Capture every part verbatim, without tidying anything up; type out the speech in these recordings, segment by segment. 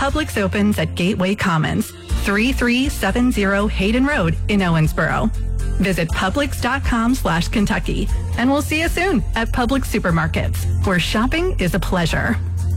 Publix opens at Gateway Commons, thirty-three seventy Hayden Road in Owensboro. Visit Publix.com slash Kentucky, and we'll see you soon at Publix Supermarkets, where shopping is a pleasure.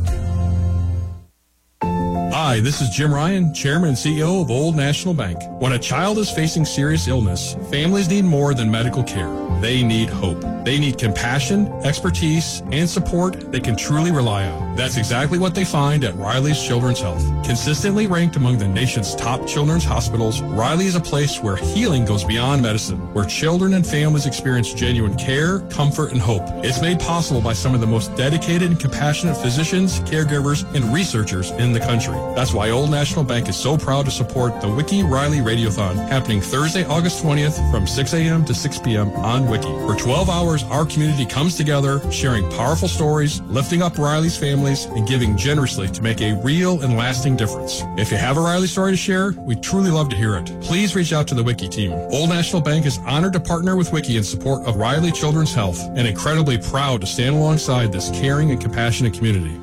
Hi, this is Jim Ryan, Chairman and C E O of Old National Bank. When a child is facing serious illness, families need more than medical care. They need hope. They need compassion, expertise, and support they can truly rely on. That's exactly what they find at Riley's Children's Health. Consistently ranked among the nation's top children's hospitals, Riley is a place where healing goes beyond medicine, where children and families experience genuine care, comfort, and hope. It's made possible by some of the most dedicated and compassionate physicians, caregivers, and researchers in the country. That's why Old National Bank is so proud to support the Wiki Riley Radiothon, happening Thursday, August twentieth from six a.m. to six p.m. on Wiki. For twelve hours, our community comes together, sharing powerful stories, lifting up Riley's families, and giving generously to make a real and lasting difference. If you have a Riley story to share, we'd truly love to hear it. Please reach out to the Wiki team. Old National Bank is honored to partner with Wiki in support of Riley Children's Health, and incredibly proud to stand alongside this caring and compassionate community.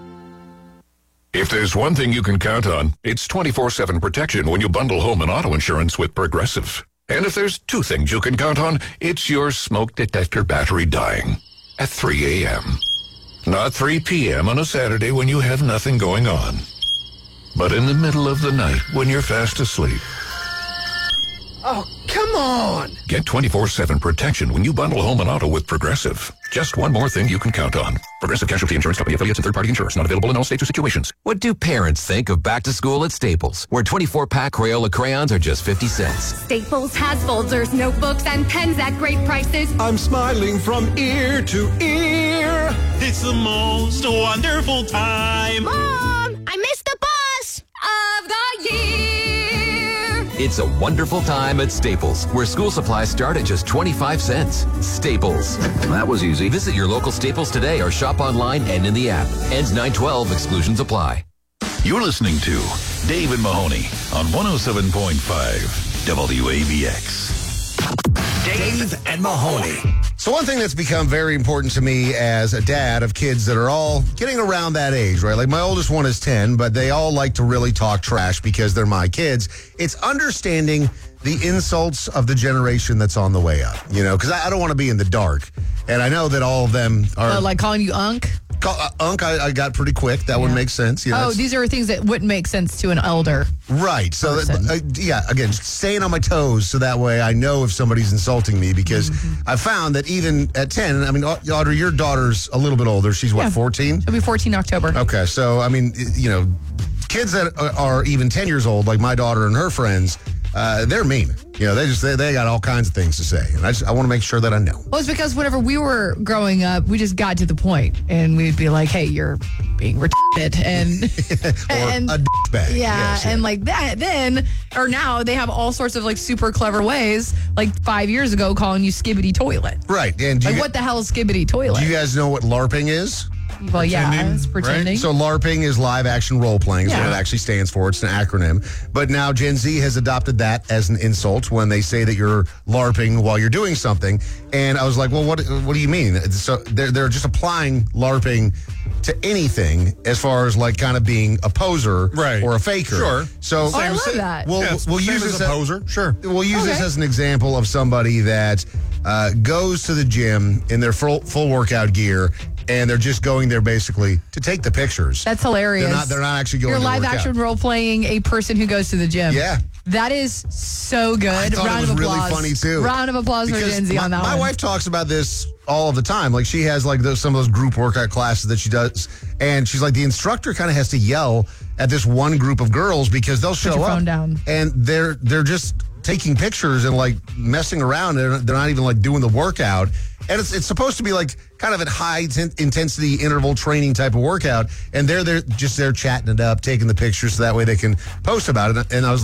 If there's one thing you can count on, it's twenty-four seven protection when you bundle home and auto insurance with Progressive. And if there's two things you can count on, it's your smoke detector battery dying at three a.m. Not three p.m. on a Saturday when you have nothing going on, but in the middle of the night when you're fast asleep. Oh, come on! Get twenty-four seven protection when you bundle home and auto with Progressive. Just one more thing you can count on. Progressive Casualty Insurance Company affiliates and third-party insurers. Not available in all states or situations. What do parents think of back to school at Staples, where twenty-four pack Crayola crayons are just fifty cents? Staples has folders, notebooks, and pens at great prices. I'm smiling from ear to ear. It's the most wonderful time. Mom, I missed the bus of the year. It's a wonderful time at Staples, where school supplies start at just twenty-five cents. Staples. That was easy. Visit your local Staples today or shop online and in the app. Ends nine twelve. Exclusions apply. You're listening to Dave and Mahoney on one oh seven point five W A B X. Dave and Mahoney. So one thing that's become very important to me as a dad of kids that are all getting around that age, right? Like my oldest one is ten, but they all like to really talk trash because they're my kids. It's understanding the insults of the generation that's on the way up, you know, because I, I don't want to be in the dark. And I know that all of them are... Uh, like calling you Unc? Call, uh, Unc, I, I got pretty quick. That yeah. would make sense. You know, oh, these are things that wouldn't make sense to an elder. Right. So, uh, yeah, again, just staying on my toes so that way I know if somebody's insulting me because mm-hmm. I found that even at ten, I mean, Audrey, your daughter's a little bit older. She's what, yeah. fourteen? She'll be fourteen in October. Okay. So, I mean, you know, kids that are even ten years old, like my daughter and her friends, Uh, they're mean. You know, they just they, they got all kinds of things to say, and I just I want to make sure that I know. Well, it's because whenever we were growing up, we just got to the point, and we'd be like, "Hey, you're being retarded," and or and, a d***bag. Yeah, yes, and yeah. like that. Then or now they have all sorts of like super clever ways. Like five years ago, calling you skibbity toilet. Right, and like you, what the hell is skibbity toilet? Do you guys know what LARPing is? Well, yeah, it's pretending. Right? So LARPing is live action role playing is yeah. what it actually stands for. It's an acronym. But now Gen Z has adopted that as an insult when they say that you're LARPing while you're doing something. And I was like, well, what what do you mean? So they're, they're just applying LARPing to anything as far as like kind of being a poser right. or a faker. Sure. So oh, I love that. We'll, yeah, we'll use as this a as, poser. Sure. We'll use okay. this as an example of somebody that uh, goes to the gym in their full, full workout gear, and they're just going there basically to take the pictures. That's hilarious. They're not, they're not actually going You're to live work action out. role playing a person who goes to the gym. Yeah. That is so good. I thought Round it was of really applause. funny too. Round of applause because for Gen Z my, on that my one. My wife talks about this all the time. Like she has like those, some of those group workout classes that she does, and she's like the instructor kind of has to yell at this one group of girls because they'll show Put your up phone down. and they're they're just taking pictures and like messing around. They're, they're not even like doing the workout. And it's it's supposed to be like kind of a high ten- intensity interval training type of workout. And they're they're just there chatting it up, taking the pictures so that way they can post about it. And I was like,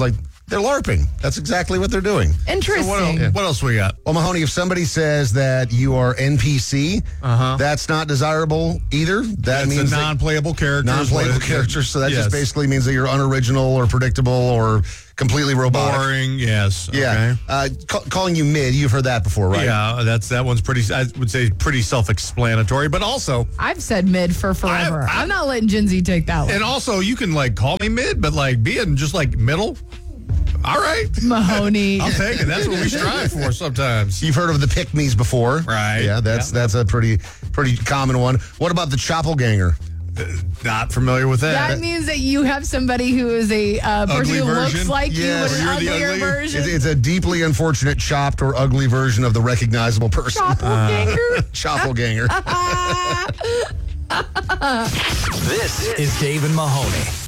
they're LARPing. That's exactly what they're doing. Interesting. So what, else, what else we got? Well, Mahoney, if somebody says that you are N P C, uh-huh. that's not desirable either. That that's means a non-playable character. Non-playable character. So that yes. just basically means that you're unoriginal or predictable or completely robotic. Boring, yes. Yeah. Okay. Uh, ca- calling you mid, you've heard that before, right? Yeah, that's that one's pretty, I would say, pretty self-explanatory. But also, I've said mid for forever. I, I, I'm not letting Gen Z take that one. And also, you can like call me mid, but like being just like middle. All right. Mahoney. I'll take it. That's what we strive for sometimes. You've heard of the pick-me's before. Right. Yeah, that's yeah. that's a pretty pretty common one. What about the Choppelganger? Uh, not familiar with that. That means that you have somebody who is a uh, person ugly who version. looks like yes. you, but an uglier ugly. version. It's, it's a deeply unfortunate, chopped or ugly version of the recognizable person. Choppelganger. Choppelganger. This is Dave and Mahoney.